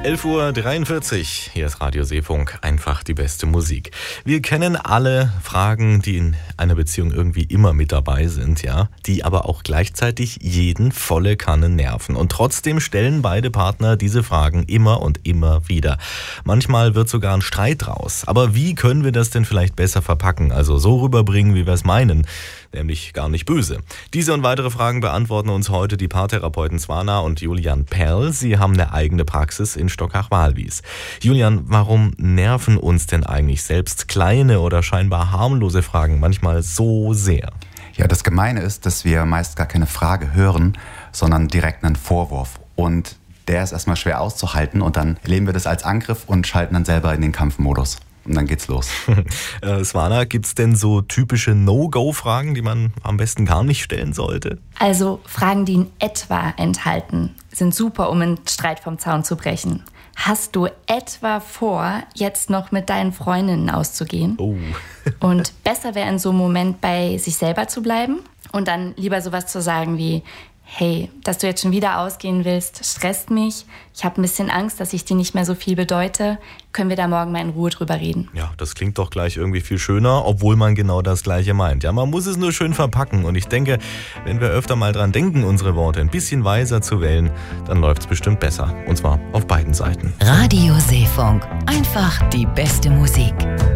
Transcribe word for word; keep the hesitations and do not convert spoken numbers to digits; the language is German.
elf Uhr dreiundvierzig, hier ist Radio Seefunk, einfach die beste Musik. Wir kennen alle Fragen, die in einer Beziehung irgendwie immer mit dabei sind, ja, die aber auch gleichzeitig jeden volle Kanne nerven. Und trotzdem stellen beide Partner diese Fragen immer und immer wieder. Manchmal wird sogar ein Streit draus. Aber wie können wir das denn vielleicht besser verpacken, also so rüberbringen, wie wir es meinen? Nämlich gar nicht böse. Diese und weitere Fragen beantworten uns heute die Paartherapeuten Swana und Julian Perl. Sie haben eine eigene Praxis in Stockach-Walwies. Julian, warum nerven uns denn eigentlich selbst kleine oder scheinbar harmlose Fragen manchmal so sehr? Ja, das Gemeine ist, dass wir meist gar keine Frage hören, sondern direkt einen Vorwurf. Und der ist erstmal schwer auszuhalten und dann erleben wir das als Angriff und schalten dann selber in den Kampfmodus. Und dann geht's los. äh, Swana, gibt's denn so typische No-Go-Fragen, die man am besten gar nicht stellen sollte? Also Fragen, die in etwa enthalten, sind super, um einen Streit vom Zaun zu brechen. Hast du etwa vor, jetzt noch mit deinen Freundinnen auszugehen? Oh. Und besser wäre in so einem Moment bei sich selber zu bleiben und dann lieber sowas zu sagen wie: Hey, dass du jetzt schon wieder ausgehen willst, stresst mich. Ich habe ein bisschen Angst, dass ich dir nicht mehr so viel bedeute. Können wir da morgen mal in Ruhe drüber reden? Ja, das klingt doch gleich irgendwie viel schöner, obwohl man genau das Gleiche meint. Ja, man muss es nur schön verpacken. Und ich denke, wenn wir öfter mal dran denken, unsere Worte ein bisschen weiser zu wählen, dann läuft's bestimmt besser. Und zwar auf beiden Seiten. Radio Seefunk. Einfach die beste Musik.